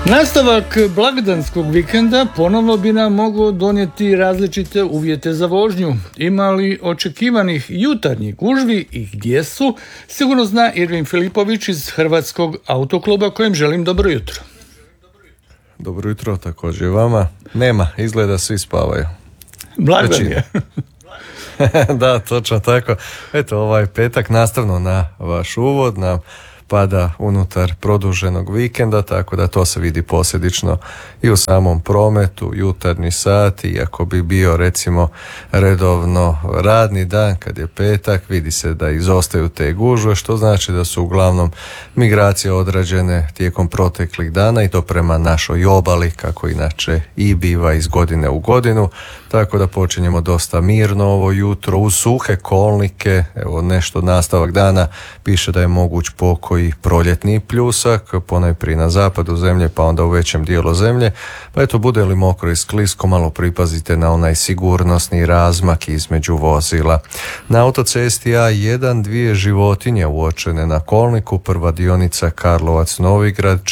Nastavak blagdanskog vikenda ponovno bi nam mogao donijeti različite uvjete za vožnju. Ima li očekivanih jutarnjih gužvi i gdje su? Sigurno zna Irvin Filipović iz Hrvatskog autokluba, kojem želim dobro jutro. Dobro jutro, također i vama. Nema, izgleda svi spavaju. Blagdan je. Da, točno tako. Eto, ovaj petak nastavno na vaš uvod nam pada unutar produženog vikenda, tako da to se vidi posljedično i u samom prometu, jutarnji sati, iako bi bio recimo redovno radni dan kad je petak, vidi se da izostaju te gužve, što znači da su uglavnom migracije odrađene tijekom proteklih dana i to prema našoj obali, kako inače i biva iz godine u godinu, tako da počinjemo dosta mirno ovo jutro uz suhe kolnike. Evo nešto nastavak dana piše da je moguć pokoji proljetni pljusak, ponajprije na zapadu zemlje pa onda u većem dijelu zemlje, pa eto bude li mokro i sklisko, malo pripazite na onaj sigurnosni razmak između vozila. Na autocesti A1 dvije životinje uočene na kolniku, prva dionica Karlovac-Novigrad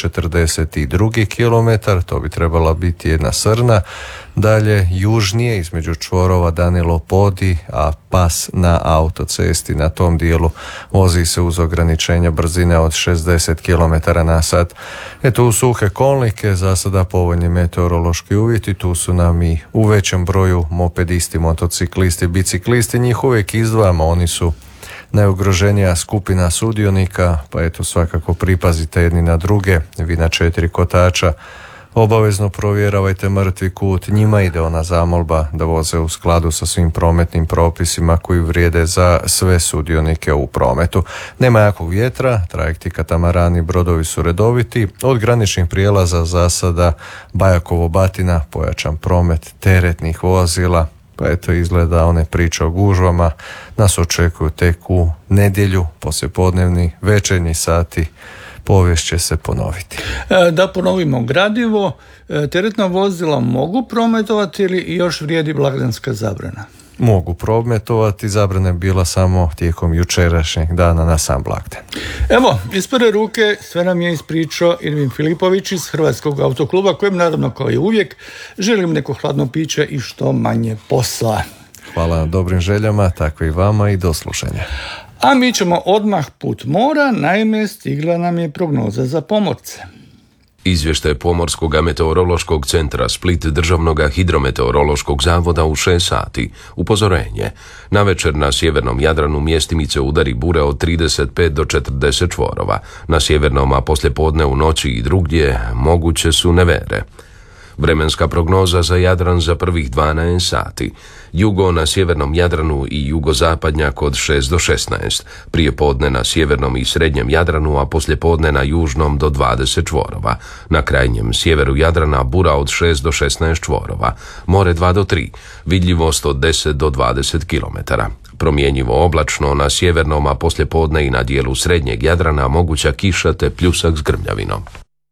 42. kilometar, to bi trebala biti jedna srna. Dalje južnije između čvorova Danilo Podi, a pas na autocesti na tom dijelu vozi se uz ograničenje brzine od 60 km na sat. Eto, u suhe kolnike za sada povoljni meteorološki uvjeti, tu su nam i u većem broju mopedisti, motociklisti, biciklisti, njih uvijek izdvajamo, oni su najugroženija skupina sudionika, pa eto svakako pripazite jedni na druge, vi na 4 kotača. Obavezno provjeravajte mrtvi kut, njima ide ona zamolba da voze u skladu sa svim prometnim propisima koji vrijede za sve sudionike u prometu. Nema jakog vjetra, trajekti, katamarani, brodovi su redoviti, od graničnih prijelaza za sada Bajakovo-Batina pojačan promet teretnih vozila, pa eto izgleda one priče o gužvama nas očekuju tek u nedjelju, poslijepodnevni, večernji sati. Povijest će se ponoviti. Da ponovimo gradivo, teretna vozila mogu prometovati ili još vrijedi blagdanska zabrana? Mogu prometovati, zabrana je bila samo tijekom jučerašnjeg dana na sam blagdan. Evo, iz prve ruke sve nam je ispričao Irvin Filipović iz Hrvatskog autokluba, kojem naravno kao i uvijek želim neko hladno piće i što manje posla. Hvala na dobrim željama, tako i vama i do slušanja. A mi ćemo odmah put mora, naime stigla nam je prognoza za pomorce. Izvještaj Pomorskog meteorološkog centra Split Državnog hidrometeorološkog zavoda u 6 sati. Upozorenje. Navečer na sjevernom Jadranu mjestimice udari bure od 35 do 40 čvorova. Na sjevernom, a poslijepodne u noći i drugdje moguće su nevere. Vremenska prognoza za Jadran za prvih 12 sati. Jugo na sjevernom Jadranu i jugozapadnjak od 6 do 16. Prije podne na sjevernom i srednjem Jadranu, a poslijepodne na južnom do 20 čvorova. Na krajnjem sjeveru Jadrana bura od 6 do 16 čvorova. More 2 do 3. Vidljivost od 10 do 20 km. Promjenjivo oblačno na sjevernom, a poslijepodne i na dijelu srednjeg Jadrana moguća kiša te pljusak s grmljavinom.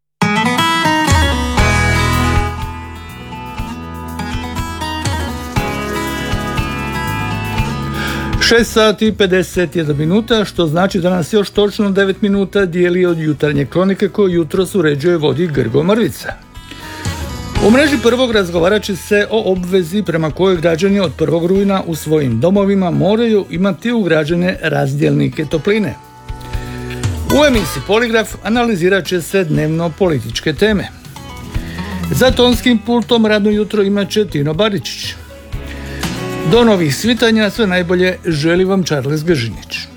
6 sati i 51 minuta, što znači da nas još točno 9 minuta dijeli od jutarnje kronike koju jutros uređuje vodi Grgo Mrvica. U mreži prvog razgovarat će se o obvezi prema kojoj građani od 1. rujna u svojim domovima moraju imati ugrađene razdjelnike topline. U emisiji Poligraf analizirat će se dnevno političke teme. Za tonskim pultom radno jutro imat će Tino Baričić. Do novih svitanja sve najbolje želi vam Charles Gržinić.